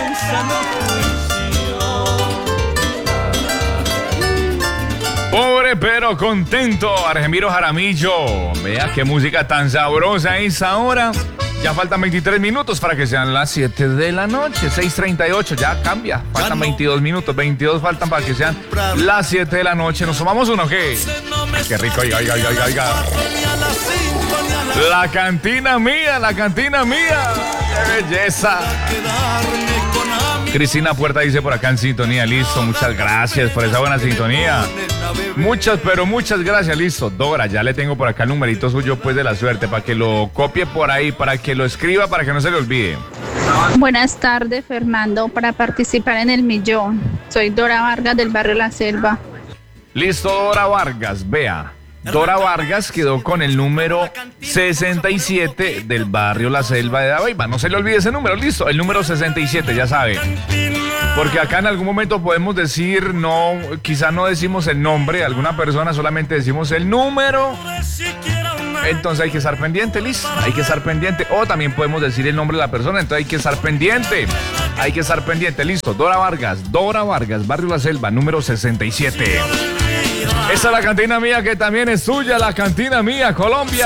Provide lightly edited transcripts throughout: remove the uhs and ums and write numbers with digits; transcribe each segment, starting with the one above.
Pobre pero contento, Argemiro Jaramillo. Vea qué música tan sabrosa es ahora. Ya faltan 23 minutos para que sean las 7 de la noche, 6:38, ya cambia. Faltan 22 minutos, 22 faltan para que sean las 7 de la noche. ¿Nos tomamos uno qué? Qué rico, oiga. La cantina mía, qué belleza. Cristina Puerta dice por acá en sintonía, listo, muchas gracias por esa buena sintonía. Muchas gracias, listo. Dora, ya le tengo por acá el numerito suyo pues de la suerte, para que lo copie por ahí, para que lo escriba, para que no se le olvide. Buenas tardes, Fernando, para participar en el millón. Soy Dora Vargas del barrio La Selva. Listo, Dora Vargas, vea. Dora Vargas quedó con el número 67 del barrio La Selva de Dabeiba. No se le olvide ese número, listo, el número 67, ya sabe. Porque acá en algún momento podemos decir, no, quizá no decimos el nombre de alguna persona, solamente decimos el número. Entonces hay que estar pendiente, listo, hay que estar pendiente. O también podemos decir el nombre de la persona, entonces hay que estar pendiente, listo. Dora Vargas, barrio La Selva, número 67. Esa es la cantina mía que también es suya, la cantina mía, Colombia.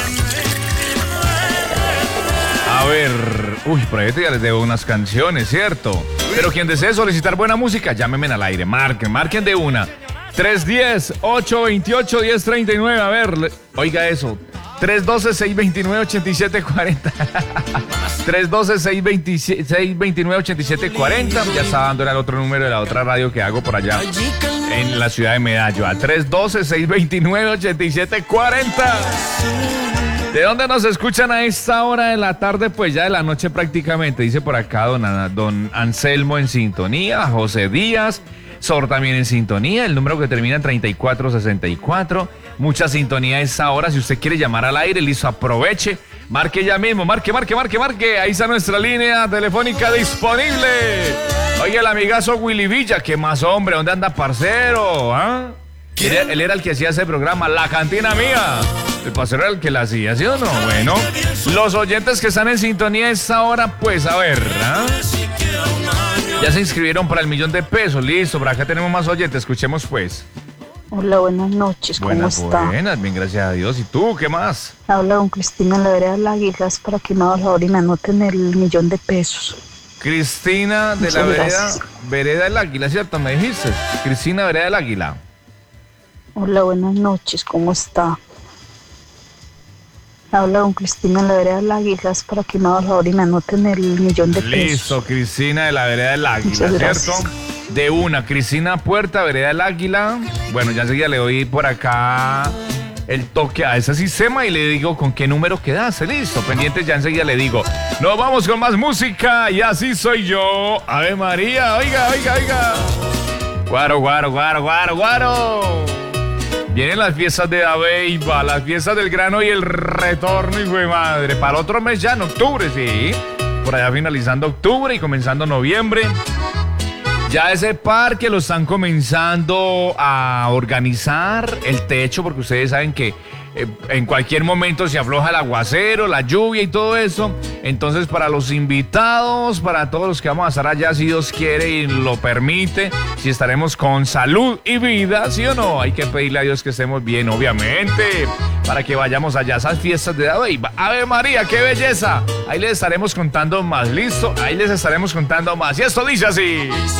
A ver, por ahí ya les debo unas canciones, ¿cierto? Pero quien desee solicitar buena música, llámenme al aire, marquen de una. 310-828-1039, a ver, oiga eso. 312-629-8740. 312-629-8740. Ya estaba dando el otro número de la otra radio que hago por allá en la ciudad de Medallo. Al 312-629-8740. ¿De dónde nos escuchan a esta hora de la tarde? Pues ya de la noche prácticamente. Dice por acá don Anselmo en sintonía, José Díaz, Sor también en sintonía, el número que termina en 3464. Mucha sintonía a esta hora. Si usted quiere llamar al aire, listo, aproveche. Marque ya mismo, marque. Ahí está nuestra línea telefónica disponible. Oye, el amigazo Willy Villa, ¿qué más, hombre? ¿Dónde anda, parcero? ¿Ah? Él era el que hacía ese programa, La Cantina Mía. El parcero era el que la hacía, ¿sí o no? Bueno, los oyentes que están en sintonía a esta hora, pues a ver, ¿ah? Ya se inscribieron para el $1.000.000, listo, por acá tenemos más oyentes, escuchemos pues. Hola, buenas noches, ¿cómo está? Buenas, bien, gracias a Dios. ¿Y tú, qué más? Habla don Cristina en la vereda de las Águilas para que me haga el favor y me anoten el $1.000.000. Cristina de la vereda del Águila, ¿cierto? Me dijiste. Cristina, vereda del Águila. Hola, buenas noches, ¿cómo está? Habla don Cristina en la vereda de las Águilas para que me haga el favor y me anoten el $1.000.000. Listo, Cristina de la vereda del Águila, ¿cierto? De una, Cristina Puerta, vereda del Águila. Bueno, ya enseguida le doy por acá el toque a ese sistema y le digo con qué número quedaste. Listo, pendientes, ya enseguida le digo. Nos vamos con más música y así soy yo. Ave María, oiga. Guaro. Vienen las fiestas de Dabeiba, las fiestas del grano y el retorno, hijo de madre. Para el otro mes ya, en octubre, sí. Por allá finalizando octubre y comenzando noviembre. Ya ese parque lo están comenzando a organizar, el techo, porque ustedes saben que en cualquier momento se afloja el aguacero, la lluvia y todo eso. Entonces, para los invitados, para todos los que vamos a estar allá, si Dios quiere y lo permite, si estaremos con salud y vida, ¿sí o no? Hay que pedirle a Dios que estemos bien, obviamente, para que vayamos allá a esas fiestas de Dabeiba. ¡Ave María, qué belleza! Ahí les estaremos contando más, ¿listo? Ahí les estaremos contando más. Y esto dice así.